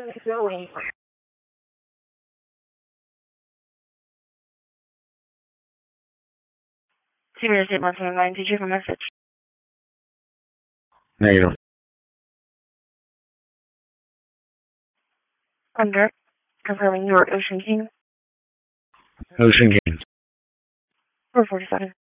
Serious 819, did you have a message? Negative. Under. Confirming your Ocean King. Ocean King. 447.